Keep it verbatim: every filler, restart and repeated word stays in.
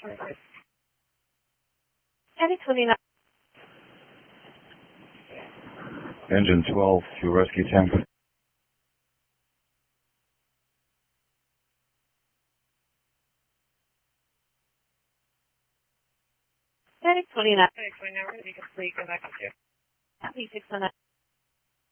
Medic twenty-nine. Engine twelve to rescue tank. Medic twenty-nine. Medic twenty-nine, we're going to be complete. Go back to you. P six one nine.